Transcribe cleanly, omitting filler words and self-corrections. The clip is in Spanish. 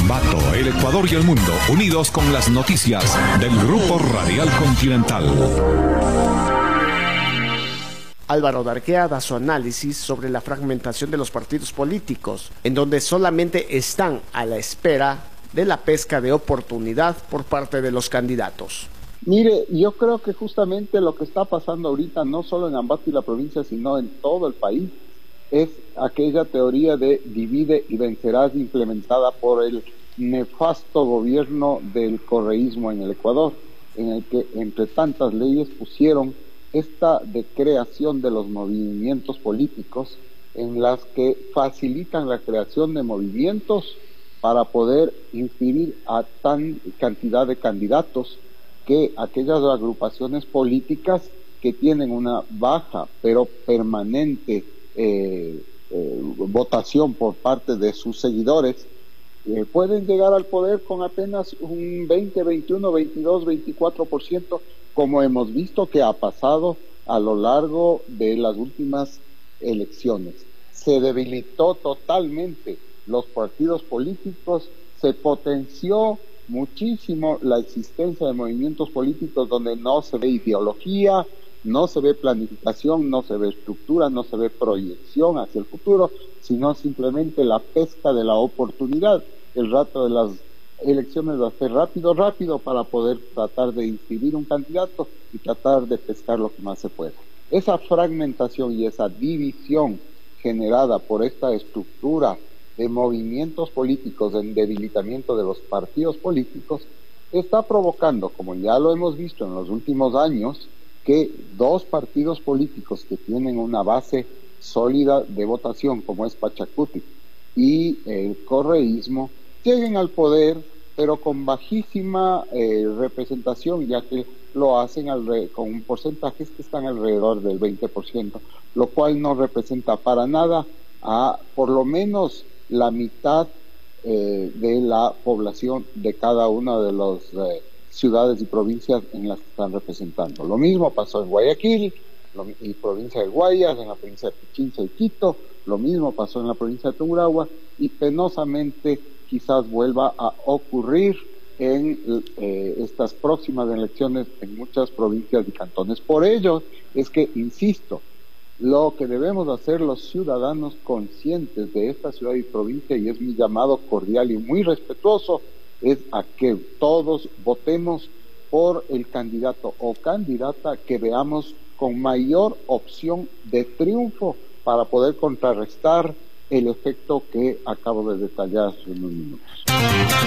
Ambato, el Ecuador y el mundo, unidos con las noticias del Grupo Radial Continental. Álvaro Darquea da su análisis sobre la fragmentación de los partidos políticos, en donde solamente están a la espera de la pesca de oportunidad por parte de los candidatos. Mire, yo creo que justamente lo que está pasando ahorita, no solo en Ambato y la provincia, sino en todo el país, es aquella teoría de divide y vencerás implementada por el nefasto gobierno del correísmo en el Ecuador, en el que entre tantas leyes pusieron esta de creación de los movimientos políticos, en las que facilitan la creación de movimientos para poder inscribir a tan cantidad de candidatos que aquellas agrupaciones políticas que tienen una baja pero permanente votación por parte de sus seguidores pueden llegar al poder con apenas un 20, 21, 22, 24%, como hemos visto que ha pasado a lo largo de las últimas elecciones. Se debilitó totalmente los partidos políticos, se potenció muchísimo la existencia de movimientos políticos donde no se ve ideología, no se ve planificación, no se ve estructura, no se ve proyección hacia el futuro, sino simplemente la pesca de la oportunidad. El rato de las elecciones va a ser rápido para poder tratar de inscribir un candidato y tratar de pescar lo que más se pueda. Esa fragmentación y esa división generada por esta estructura de movimientos políticos, en debilitamiento de los partidos políticos, está provocando, como ya lo hemos visto en los últimos años, que dos partidos políticos que tienen una base sólida de votación, como es Pachacuti y el correísmo, lleguen al poder, pero con bajísima representación, ya que lo hacen con porcentajes que están alrededor del 20%, lo cual no representa para nada a por lo menos la mitad de la población de cada una de las ciudades y provincias en las que están representando. Lo mismo pasó en Guayaquil, y provincia de Guayas, en la provincia de Pichincha y Quito, lo mismo pasó en la provincia de Tungurahua, y penosamente quizás vuelva a ocurrir en estas próximas elecciones en muchas provincias y cantones. Por ello es que, insisto, lo que debemos hacer los ciudadanos conscientes de esta ciudad y provincia, y es mi llamado cordial y muy respetuoso, es a que todos votemos por el candidato o candidata que veamos con mayor opción de triunfo para poder contrarrestar el efecto que acabo de detallar hace unos minutos.